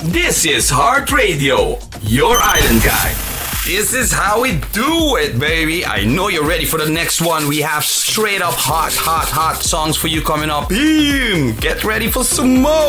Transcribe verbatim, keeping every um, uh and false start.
This is Heart Radio, your island guide. This is how we do it, baby. I know you're ready for the next one. We have straight up hot, hot, hot songs for you coming up. Boom! Get ready for some more.